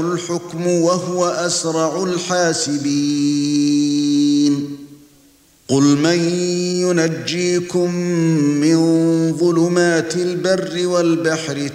الحكم وهو أسرع الحاسبين قل من ينجيكم من ظلمات البر والبحر